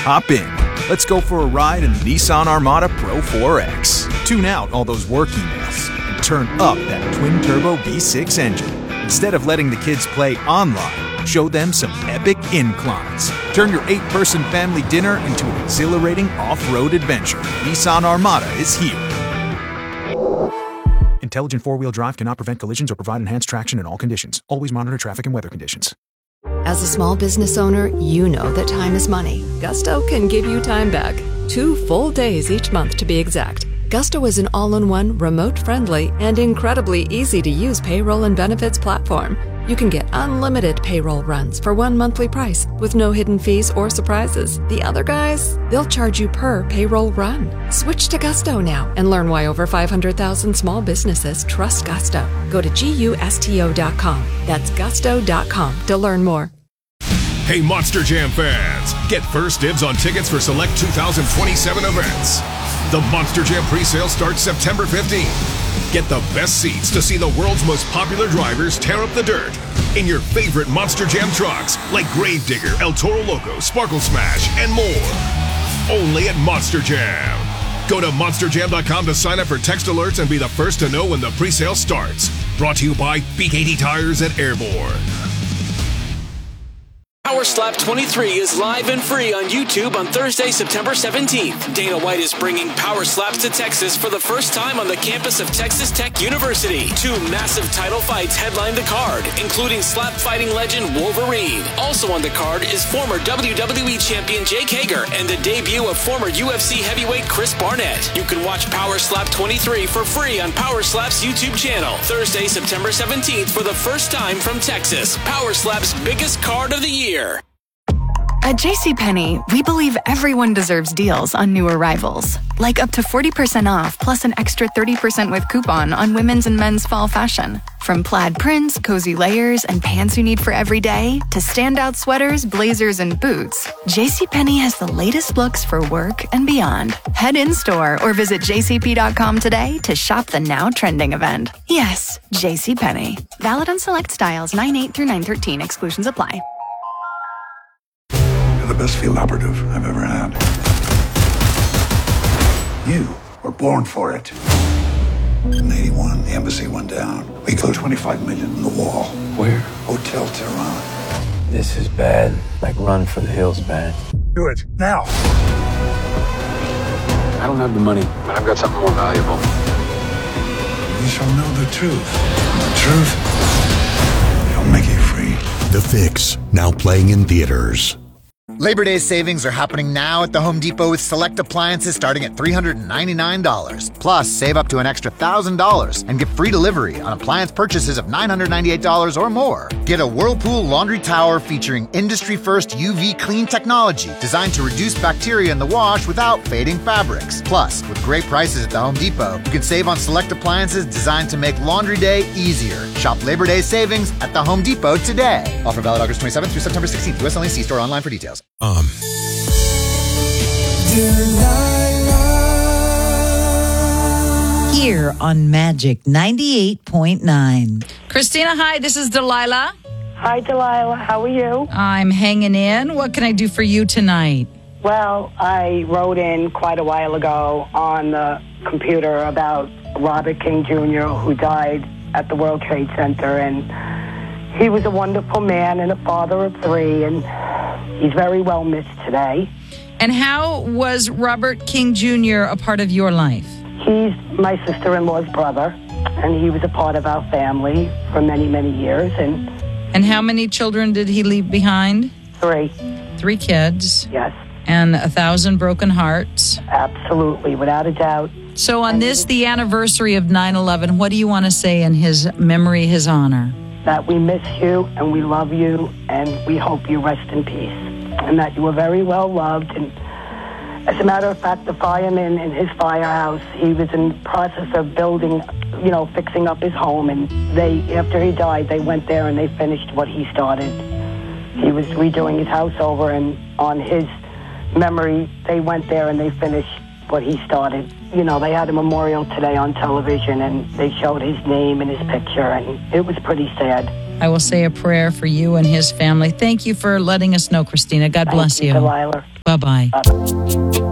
Hop in. Let's go for a ride in the Nissan Armada Pro 4X. Tune out all those work emails and turn up that twin-turbo V6 engine. Instead of letting the kids play online, show them some epic inclines. Turn your 8-person family dinner into an exhilarating off-road adventure. Nissan Armada is here. Intelligent four-wheel drive cannot prevent collisions or provide enhanced traction in all conditions. Always monitor traffic and weather conditions. As a small business owner, you know that time is money. Gusto can give you time back. 2 full days each month to be exact. Gusto is an all-in-one, remote-friendly, and incredibly easy-to-use payroll and benefits platform. You can get unlimited payroll runs for one monthly price with no hidden fees or surprises. The other guys, they'll charge you per payroll run. Switch to Gusto now and learn why over 500,000 small businesses trust Gusto. Go to GUSTO.com. That's gusto.com to learn more. Hey, Monster Jam fans, get first dibs on tickets for select 2027 events. The Monster Jam presale starts September 15th. Get the best seats to see the world's most popular drivers tear up the dirt in your favorite Monster Jam trucks like Gravedigger, El Toro Loco, Sparkle Smash, and more. Only at Monster Jam. Go to monsterjam.com to sign up for text alerts and be the first to know when the presale starts. Brought to you by B80 Tires at Airborne. Power Slap 23 is live and free on YouTube on Thursday, September 17th. Dana White is bringing Power Slaps to Texas for the first time on the campus of Texas Tech University. 2 massive title fights headline the card, including slap fighting legend Wolverine. Also on the card is former WWE champion Jake Hager and the debut of former UFC heavyweight Chris Barnett. You can watch Power Slap 23 for free on Power Slap's YouTube channel. Thursday, September 17th for the first time from Texas. Power Slap's biggest card of the year. At JCPenney, we believe everyone deserves deals on new arrivals. Like up to 40% off plus an extra 30% with coupon on women's and men's fall fashion. From plaid prints, cozy layers, and pants you need for every day, to standout sweaters, blazers, and boots, JCPenney has the latest looks for work and beyond. Head in-store or visit jcp.com today to shop the now trending event. Yes, JCPenney. Valid on select styles 9/8 through 9/13. Exclusions apply. The best field operative I've ever had. You were born for it. In 81, the embassy went down. We flew 25 million in the wall. Where? Hotel Tehran. This is bad. Like Run for the Hills bad. Do it, now. I don't have the money, but I've got something more valuable. You shall know the truth. And the truth shall make you free. The Fix, now playing in theaters. Labor Day savings are happening now at the Home Depot with select appliances starting at $399. Plus, save up to an extra $1,000 and get free delivery on appliance purchases of $998 or more. Get a Whirlpool laundry tower featuring industry-first UV clean technology designed to reduce bacteria in the wash without fading fabrics. Plus, with great prices at the Home Depot, you can save on select appliances designed to make laundry day easier. Shop Labor Day savings at the Home Depot today. Offer valid August 27th through September 16th. U.S. only. See store online for details. Here on Magic 98.9. Christina, hi, this is Delilah. Hi, Delilah. How are you? I'm hanging in. What can I do for you tonight? Well, I wrote in quite a while ago on the computer about Robert King Jr., who died at the World Trade Center, and he was a wonderful man and a father of 3, and he's very well missed today. And how was Robert King Jr. a part of your life? He's my sister-in-law's brother, and he was a part of our family for many, many years. And how many children did he leave behind? 3. 3 kids? Yes. And 1,000 broken hearts? Absolutely, without a doubt. So on the anniversary of 9/11, what do you want to say in his memory, his honor? That we miss you and we love you and we hope you rest in peace. And that you were very well loved. And as a matter of fact, the firemen in his firehouse, he was in the process of building, fixing up his home. And after he died, they went there and they finished what he started. He was redoing his house over, and on his memory, they went there and they finished what he started. They had a memorial today on television, and they showed his name and his picture, and it was pretty sad. I will say a prayer for you and his family. Thank you for letting us know, Christina. God bless you. Delilah. Bye-bye.